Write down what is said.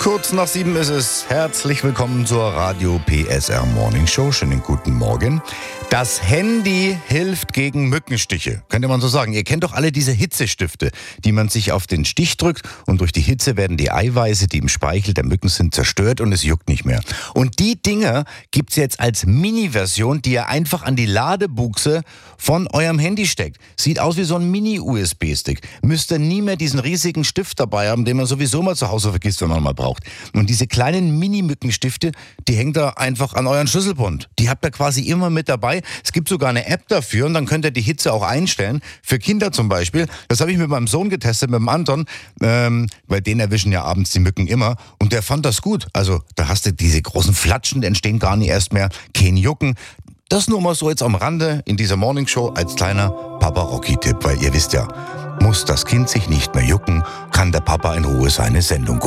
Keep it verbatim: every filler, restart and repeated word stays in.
Kurz nach sieben ist es. Herzlich willkommen zur Radio P S R Morning Show. Schönen guten Morgen. Das Handy hilft gegen Mückenstiche, könnte man so sagen. Ihr kennt doch alle diese Hitzestifte, die man sich auf den Stich drückt und durch die Hitze werden die Eiweiße, die im Speichel der Mücken sind, zerstört und es juckt nicht mehr. Und die Dinger gibt's jetzt als Mini-Version, die ihr einfach an die Ladebuchse von eurem Handy steckt. Sieht aus wie so ein Mini-U S B-Stick. Müsst ihr nie mehr diesen riesigen Stift dabei haben, den man sowieso mal zu Hause vergisst, wenn man mal braucht. Und diese kleinen Mini-Mückenstifte, die hängt da einfach an euren Schlüsselbund. Die habt ihr quasi immer mit dabei. Es gibt sogar eine App dafür und dann könnt ihr die Hitze auch einstellen. Für Kinder zum Beispiel. Das habe ich mit meinem Sohn getestet, mit dem Anton. Ähm, weil den erwischen ja abends die Mücken immer. Und der fand das gut. Also da hast du diese großen Flatschen, die entstehen gar nicht erst mehr. Kein Jucken. Das nur mal so jetzt am Rande in dieser Morningshow als kleiner Papa-Rocky-Tipp. Weil ihr wisst ja, muss das Kind sich nicht mehr jucken, kann der Papa in Ruhe seine Sendung gucken.